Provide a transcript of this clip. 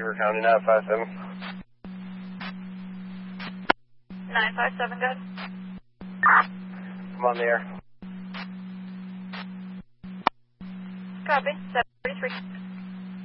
Beaver County 957. 957, good. I'm on the air. Copy, 733.